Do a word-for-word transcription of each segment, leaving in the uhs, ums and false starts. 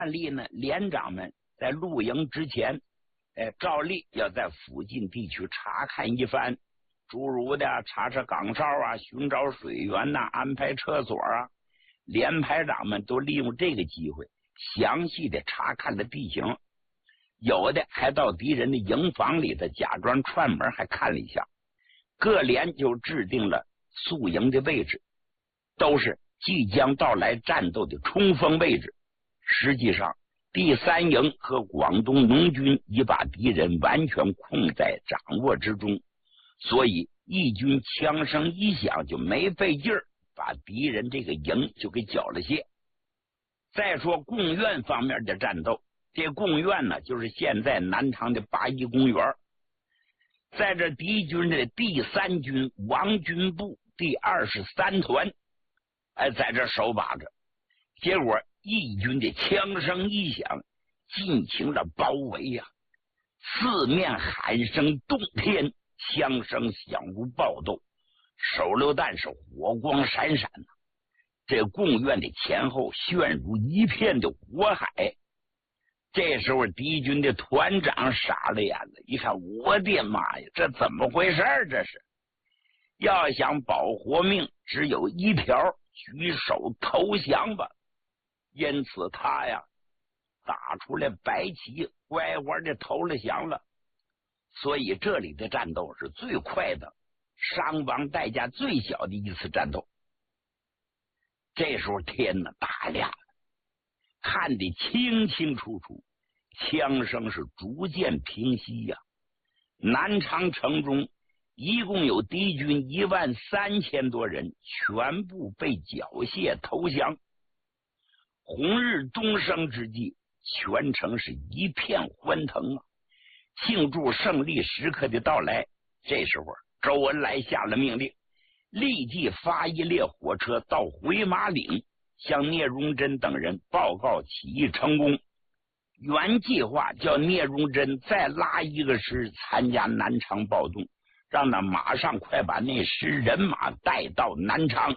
案例呢，连长们在露营之前，呃，照例要在附近地区查看一番，诸如的查查岗哨啊，寻找水源呐、啊，安排车所啊。连排长们都利用这个机会，详细的查看了地形，有的还到敌人的营房里头假装串门，还看了一下。各连就制定了宿营的位置，都是即将到来战斗的冲锋位置。实际上，第三营和广东农军已把敌人完全控在掌握之中，所以义军枪声一响，就没费劲儿把敌人这个营就给缴了械。再说贡院方面的战斗，这贡院呢，就是现在南昌的八一公园。在这敌军的第三军王军部第二十三团，哎，在这守把着。结果义军的枪声一响，进行了包围呀、啊，四面喊声动天，枪声响如爆豆，手榴弹是火光闪闪呐、啊。这贡院的前后陷入一片的火海。这时候敌军的团长傻了眼了，一看，我的妈呀，这怎么回事？这是要想保活命，只有一条，举手投降吧。因此他呀打出来白旗，乖乖的投了降了。所以这里的战斗是最快的，伤亡代价最小的一次战斗。这时候天呢大亮了，看得清清楚楚，枪声是逐渐平息呀、啊。南昌城中一共有敌军一万三千多人，全部被缴械投降。红日东升之际，全城是一片欢腾啊，庆祝胜利时刻的到来。这时候周恩来下了命令，立即发一列火车到回马岭，向聂荣臻等人报告起义成功。原计划叫聂荣臻再拉一个师参加南昌暴动，让他马上快把那师人马带到南昌。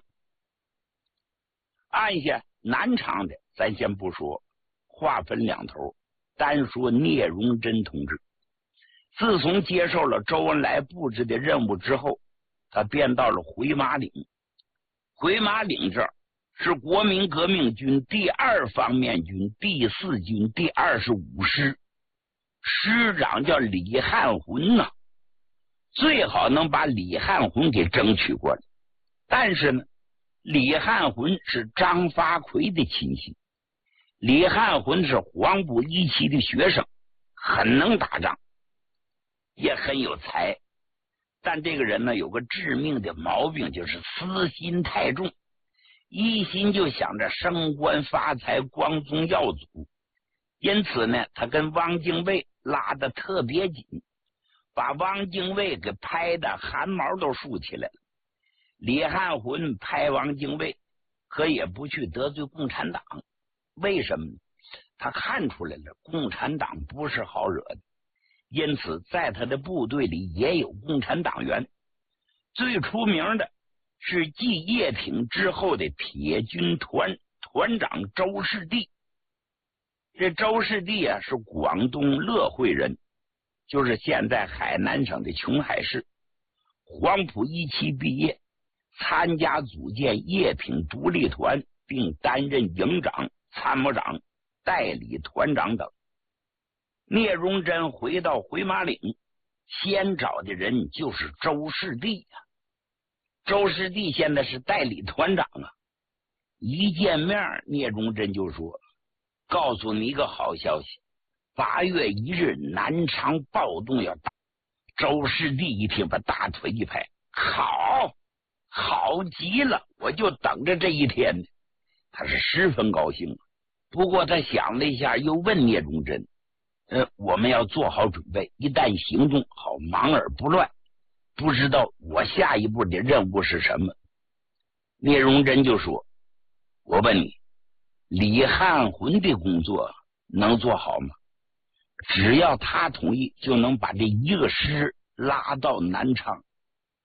按下南昌的咱先不说，话分两头，单说聂荣臻同志。自从接受了周恩来布置的任务之后，他便到了回马岭。回马岭这儿是国民革命军第二方面军第四军第二十五师，师长叫李汉魂呐、啊，最好能把李汉魂给争取过来。但是呢，李汉魂是张发奎的亲戚，李汉魂是黄埔一期的学生，很能打仗，也很有才。但这个人呢，有个致命的毛病，就是私心太重，一心就想着升官发财、光宗耀祖。因此呢，他跟汪精卫拉得特别紧，把汪精卫给拍的汗毛都竖起来了。李汉魂拍汪精卫，可也不去得罪共产党。为什么呢？他看出来了，共产党不是好惹的。因此在他的部队里也有共产党员，最出名的是继叶挺之后的铁军团团长周士第。这周士第啊，是广东乐会人，就是现在海南省的琼海市。黄埔一期毕业，参加组建叶挺独立团，并担任营长、参谋长、代理团长等。聂荣臻回到回马岭，先找的人就是周士第啊。周士第现在是代理团长啊。一见面，聂荣臻就说：“告诉你一个好消息，八月一日南昌暴动要打。”周士第一听，把大腿一拍：“好，好极了，我就等着这一天呢。”他是十分高兴。不过他想了一下，又问聂荣臻：“呃，我们要做好准备，一旦行动好忙而不乱，不知道我下一步的任务是什么？”聂荣臻就说：“我问你，李汉魂的工作能做好吗？只要他同意，就能把这一个师拉到南昌。”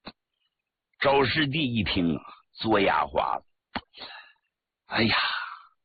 周士第一听啊，嘬牙花了。哎呀，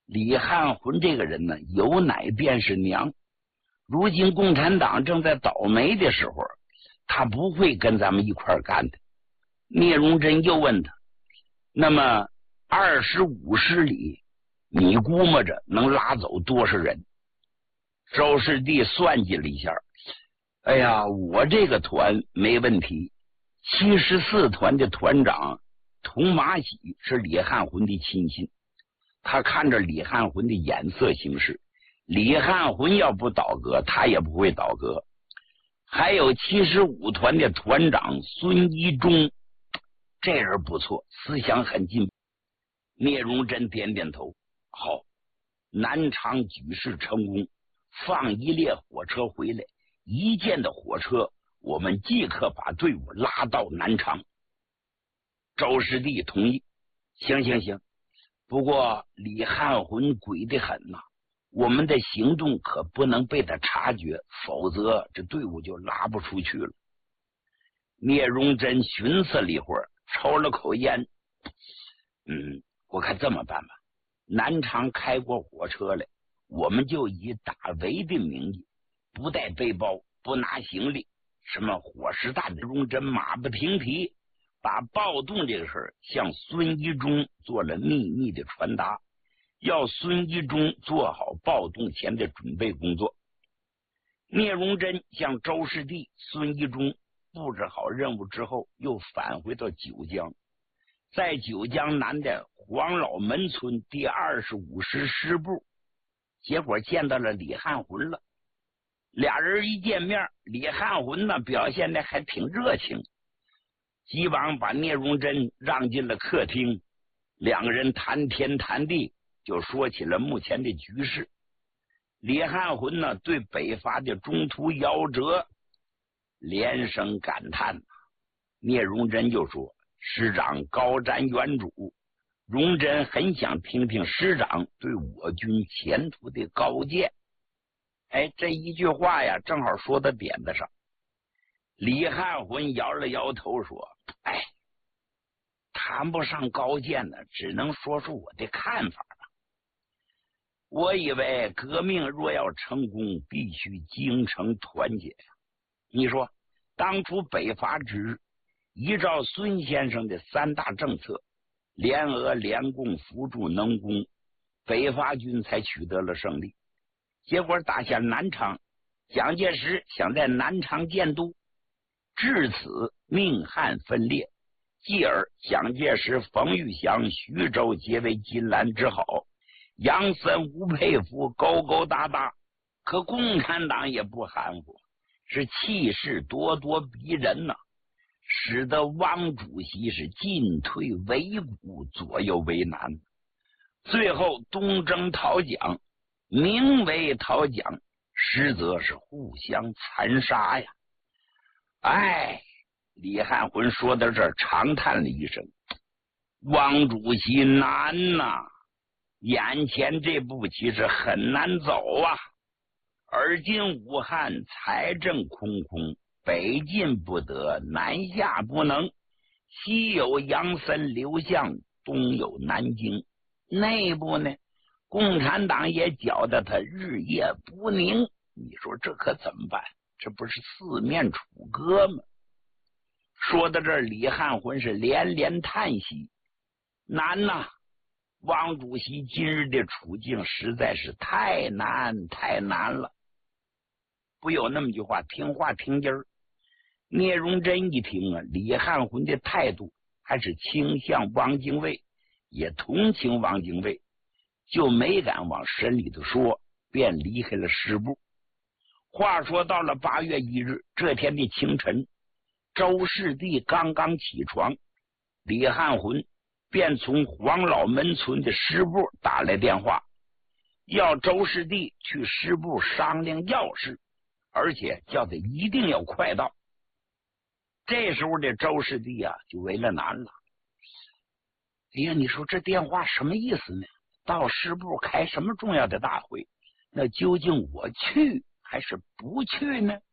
李汉魂这个人呢，有奶便是娘。如今共产党正在倒霉的时候，他不会跟咱们一块干的。聂荣臻又问他，那么二十五师里你估摸着能拉走多少人？周师弟算计了一下，哎呀，我这个团没问题。七十四团的团长佟马喜是李汉魂的亲信，他看着李汉魂的眼色行事，李汉魂要不倒戈，他也不会倒戈。还有七十五团的团长孙一中，这人不错，思想很进步。聂荣臻点点头，好，南昌举事成功，放一列火车回来，一见到火车，我们即刻把队伍拉到南昌。周师弟同意，行行行，不过李汉魂鬼得很呐、啊，我们的行动可不能被他察觉，否则这队伍就拉不出去了。聂荣臻寻思了一会儿，抽了口烟，嗯，我看这么办吧，南昌开过火车来，我们就以打围的名义，不带背包，不拿行李，什么火石大的荣臻马不停蹄，把暴动这个事儿向孙一中做了秘密的传达，要孙一中做好暴动前的准备工作。聂荣臻向周师弟、孙一中布置好任务之后，又返回到九江，在九江南的黄老门村第二十五师师部，结果见到了李汉魂了。俩人一见面，李汉魂呢表现的还挺热情，急忙把聂荣臻让进了客厅，两个人谈天谈地，就说起了目前的局势。李汉魂呢对北伐的中途夭折连声感叹，聂荣臻就说，师长高瞻远瞩，荣臻很想听听师长对我军前途的高见。哎，这一句话呀，正好说到点子上。李汉魂摇了摇头说，哎，谈不上高见呢，只能说说我的看法吧。我以为革命若要成功，必须精诚团结呀。你说当初北伐之日，依照孙先生的三大政策，联俄联共扶助能工，北伐军才取得了胜利。结果打下南昌，蒋介石想在南昌建都，至此命汉分裂，继而蒋介石、冯玉祥、徐州结为金兰之好，杨森、吴佩孚勾勾搭搭，可共产党也不含糊，是气势咄咄逼人呐、啊，使得汪主席是进退维谷，左右为难。最后东征讨蒋，名为讨蒋，实则是互相残杀呀！哎，李汉魂说到这儿，长叹了一声：“汪主席难呐、啊，眼前这步棋是很难走啊！而今武汉财政空空，北进不得，南下不能，西有杨森、刘向，东有南京，内部呢？”共产党也搅得他日夜不宁，你说这可怎么办？这不是四面楚歌吗？说到这儿，李汉魂是连连叹息，难呐、啊！汪主席今日的处境实在是太难太难了。不有那么句话，听话听音儿。聂荣臻一听啊，李汉魂的态度还是倾向汪精卫，也同情汪精卫，就没敢往深里头说，便离开了师部。话说到了八月一日这天的清晨，周师弟刚刚起床，李汉魂便从黄老门村的师部打来电话，要周师弟去师部商量要事，而且叫他一定要快到。这时候的周师弟啊，就为了难了。哎呀，你说这电话什么意思呢？到师部开什么重要的大会？那究竟我去还是不去呢？